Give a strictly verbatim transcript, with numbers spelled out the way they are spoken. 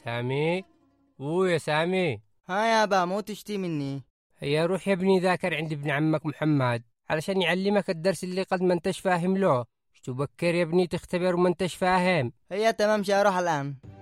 سامي، أوه يا سامي. ها يابا، مو تشتي مني. هيا روح يا ابني ذاكر عند ابن عمك محمد علشان يعلمك الدرس اللي قد ما انتش فاهم له. شو تبكر يا ابني تختبر وما انتش فاهم. هيا تمام، شاروح الآن.